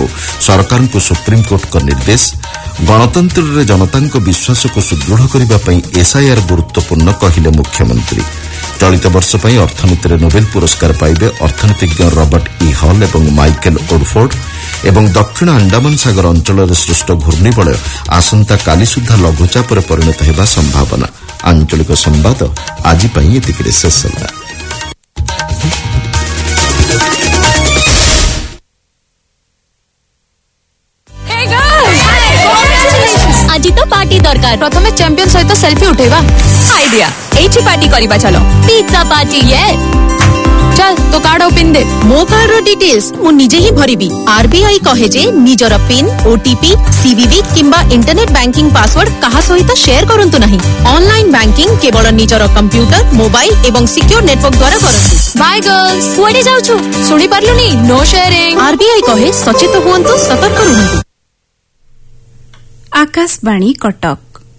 सरकार को सुप्रीमकोर्ट का निर्देश गणतंत्र रे जनता विश्वास को सुदृढ़ करने एसआईआर गुरुत्वपूर्ण कहले मुख्यमंत्री। चलित वर्ष पर अर्थनीति नोबेल पुरस्कार पाइबे अर्थनीतिज्ञ रॉबर्ट ई हॉल और माइकेल ओडफोर्ड एवं दक्षिण अंडमान सागर अंचल सृष्ट घूर्णिबलय आसंता काली सुधा लघुचाप परिणत होगा संभावना। आंचलिक संवाद आज एतिकिरे शेष होला। आज तो पार्टी दरकार। प्रथम चैंपियन सहित सेल्फी उठेबा। आइडिया एठी पार्टी करिबा चलो। पिज्जा पार्टी ये चल तो कार्ड ओपन दे। मो कार्ड रो डिटेल्स मु निजे ही भरिबी। आरबीआई कहे जे निजर पिन, ओटीपी, सीवीवी किंबा इंटरनेट बैंकिंग पासवर्ड कहा सहित शेयर करंतु नहीं। ऑनलाइन बैंकिंग केवल निजर कंप्यूटर, मोबाइल एवं सिक्योर नेटवर्क द्वारा करंतु। Bye girls, कुआडे जाउछु? सुनी पारलुनी? No sharing. आरबीआई कहे सचेत हुअन्तु, सतर्क रहन्तु। आकाशवाणी कटक।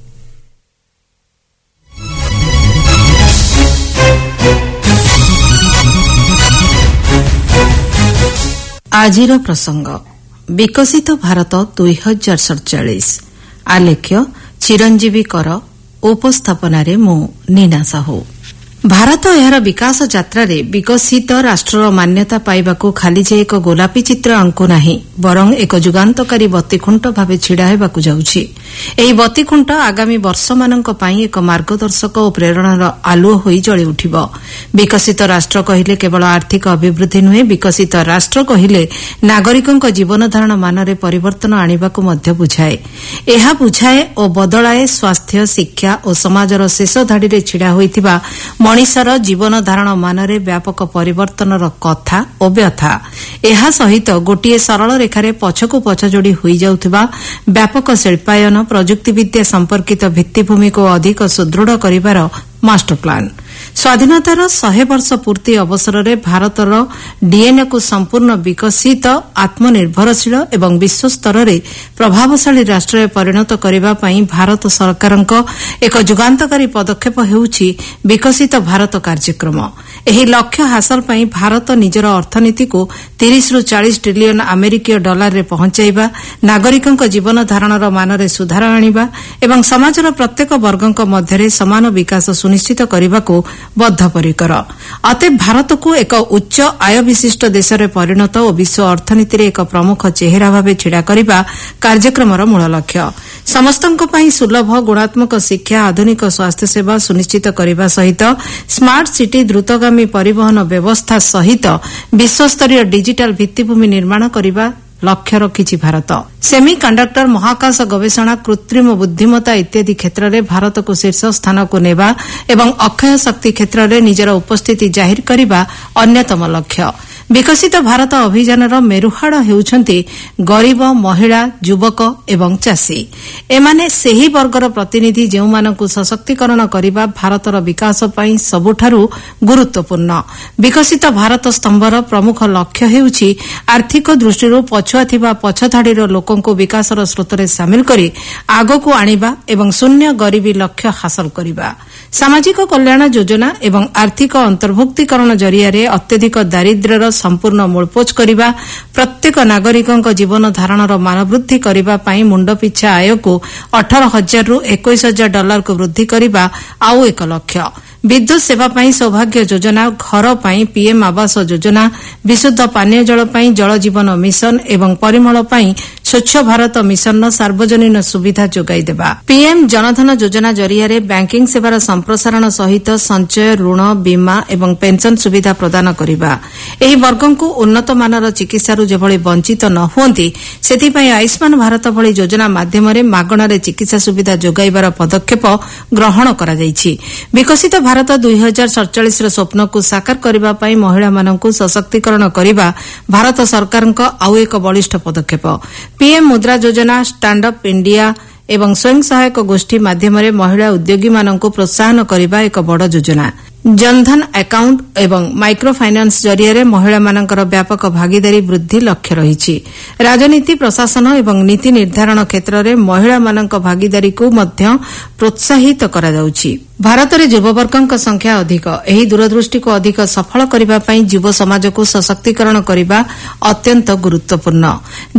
आजिर प्रसंग विकसित भारत 2047 आलेख्य चिरंजीवी कर उपस्थापन मु नीना साहू। भारत यार विकास यात्रा विकसित राष्ट्र मान्यता पाइबाकू खाली जे एक गोलापी चित्र आंकु नाही बरं एक जुगान्तकारी बत्तीखुंट भावे छिड़ा हेबाकू जाउछि। एही बत्तीखुंट आगामी वर्षमानक पई एक मार्गदर्शक और प्रेरणार आलुओ होई जळि उठिबो। विकसित राष्ट्र कहिले केवल आर्थिक अभिवृद्धि नुहे, विकसित राष्ट्र कहिले नागरिकଙ୍କ जीवन धारण मानरे परिवर्तन आनिबाकू मध्य बुझाए। एहा बुझाए और बदलाए स्वास्थ्य, शिक्षा और समाजर शेष धाड़ी छिड़ा होइथिबा मनिषर जीवन धारण मानरे व्यापक परिवर्तनर कथा और व्यथा। एहा सहित गोटिए सरल रेखारे पछकू पछ जोड़ी होई जाउथिबा व्यापक शिल्पायन, प्रजुक्तिविद्या संपर्कित भित्तिभूमि को अधिक सुदृढ़ करिवार मास्टर प्लान। स्वाधीनतार 100 वर्ष पूर्ति अवसर में भारतर डीएनए को संपूर्ण विकसित, आत्मनिर्भरशील एवं विश्व स्तर में प्रभावशाली राष्ट्र में परिणत करने पर भारत सरकार एक जुगान्तकारी पदक्षेप हेउछि विकसित भारत कार्यक्रम। एही लक्ष्य हासिल पई भारत निजर अर्थनीति को 30 रु 40 ट्रिलियन अमेरिकीय डॉलर रे पहुंचाइबा, नागरिकଙ୍କ जीवन धारणर मानरे सुधार आनिबा एवं समाजर प्रत्येक वर्गଙ୍କ मध्यरे समान विकास सुनिश्चित करबाको बद्धपरिकर। अतएव भारत को एक उच्च आय विशिष्ट देश में परिणत और विश्व अर्थनीति रे एक प्रमुख चेहरा भावे छिड़ा करबा कार्यक्रमर मूल लक्ष्य। समस्तଙ୍କ ପାଇଁ सुलभ गुणात्मक शिक्षा, आधुनिक स्वास्थ्य सेवा सुनिश्चित करने सहित स्मार्ट सिटी, द्रुतगामी परिवहन व्यवस्था सहित विश्वस्तरीय डिजिटल भित्तिभूमि निर्माण करने लक्ष्य रखिछि भारत। सेमी कंडक्टर, महाकाश गवेषणा, कृत्रिम बुद्धिमत्ता इत्यादि क्षेत्र में भारत को शीर्ष स्थान को नेबा एवं अक्षय शक्ति क्षेत्र में निजर उपस्थिति जाहिर करने अन्यतम लक्ष्य। विकसित भारत अभियानर मेरुहाड़ हेउछन्ति गरीब, महिला, युवक एवं चाषी। एमाने सेही वर्गर प्रतिनिधि जेउमानकु सशक्तिकरण करिबा भारतर विकास पई सबुठारु गुरुत्वपूर्ण। विकसित भारत स्तंभर प्रमुख लक्ष्य हेउछि आर्थिक दृष्टिरु पछुआ थिबा पछधाड़ीर लोकंकु विकासर स्रोतरे सामिल करी आगकु आनिबा एवं शून्य गरीबी लक्ष्य हासिल करिबा। सामाजिक कल्याण योजना एवं आर्थिक अंतर्भुक्तिकरण जरिया अत्यधिक दारिद्र्यर संपूर्ण मूलपोच करने, प्रत्येक नागरिक जीवन धारणर मान वृद्धि करने मुंड पिछा आय को 18,000 रु 21,000 डॉलर को वृद्धि करने आउ एक लक्ष्य। विद्युत सेवा पाई सौभाग्य योजना, घर पाई पीएम आवास योजना, विशुद्ध पानीय जल पाई जल जीवन मिशन एवं परिमल पाई स्वच्छ भारत मिशन सार्वजनीन सुविधा जोगाई देबा। पीएम जनधन योजना जरिया बैंकिंग सेवार संप्रसारण सहित संचय, ऋण, बीमा एवं पेंशन सुविधा प्रदान करबा। एही वर्गंकु उन्नत मानर चिकित्सारु जेभଳି वंचित न हुअंती सेथिपई आयुष्मान भारत भଳି योजना माध्यमरे मागणारे चिकित्सा सुविधा जोगाइबार पदक्षेप ग्रहण करा जायछि। विकसित भारत 2047 ର स्वप्नକୁ साकार करबा पई महिला माननकु सशक्तिकरण करबा भारत सरकारଙ୍କ आउ एक बलिष्ठ पदक्षेप। पीएम मुद्रा योजना, स्टैंड अप इंडिया एवं स्वयं सहायक गोष्ठी माध्यमरे महिला उद्योगी माननकु प्रोत्साहन करबा एक बड़ योजना। जनधन अकाउंट एवं माइक्रो फाइनान्स जरिया महिला मानकर व्यापक भागीदारी वृद्धि लक्ष्य रही। राजनीति, प्रशासन एवं नीति निर्धारण क्षेत्र में महिला मानक भागीदारी को मध्य प्रोत्साहित करा जाउछि। भारत में युववर्गଙ୍କ संख्या अधिक। एही दूरदृष्टि को अधिक सफल करबा पई युव समाज को सशक्तिकरण करबा अत्यंत गुरुत्वपूर्ण।